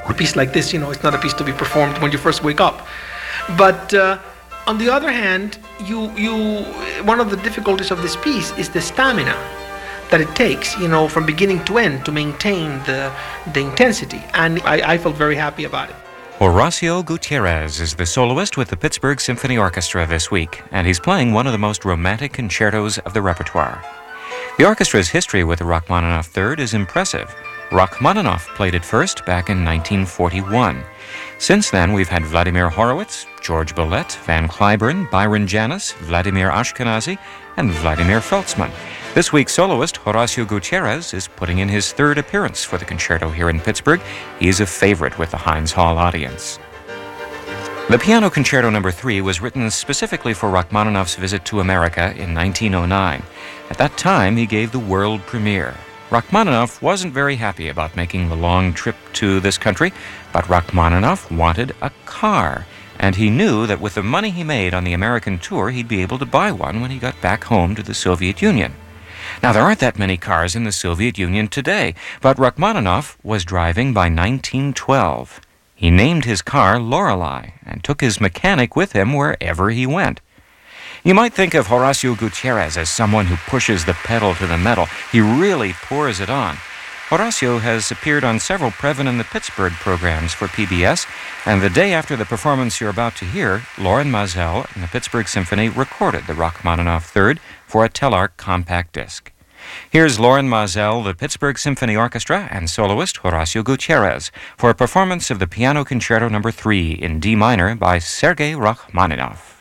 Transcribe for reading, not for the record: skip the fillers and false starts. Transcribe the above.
A piece like this, it's not a piece to be performed when you first wake up. But on the other hand, one of the difficulties of this piece is the stamina that it takes, from beginning to end to maintain the intensity. And I felt very happy about it. Horacio Gutierrez is the soloist with the Pittsburgh Symphony Orchestra this week, and he's playing one of the most romantic concertos of the repertoire. The orchestra's history with the Rachmaninoff Third is impressive. Rachmaninoff played it first back in 1941. Since then, we've had Vladimir Horowitz, George Bolet, Van Cliburn, Byron Janis, Vladimir Ashkenazy, and Vladimir Feltzman. This week's soloist, Horacio Gutierrez, is putting in his third appearance for the concerto here in Pittsburgh. He is a favorite with the Heinz Hall audience. The Piano Concerto No. 3 was written specifically for Rachmaninoff's visit to America in 1909. At that time, he gave the world premiere. Rachmaninoff wasn't very happy about making the long trip to this country, but Rachmaninoff wanted a car, and he knew that with the money he made on the American tour, he'd be able to buy one when he got back home to the Soviet Union. Now, there aren't that many cars in the Soviet Union today, but Rachmaninoff was driving by 1912. He named his car Lorelei and took his mechanic with him wherever he went. You might think of Horacio Gutierrez as someone who pushes the pedal to the metal. He really pours it on. Horacio has appeared on several Previn and the Pittsburgh programs for PBS, and the day after the performance you're about to hear, Lorin Maazel and the Pittsburgh Symphony recorded the Rachmaninoff Third for a Telarc compact disc. Here's Lorin Maazel, the Pittsburgh Symphony Orchestra, and soloist Horacio Gutierrez for a performance of the Piano Concerto No. 3 in D minor by Sergei Rachmaninoff.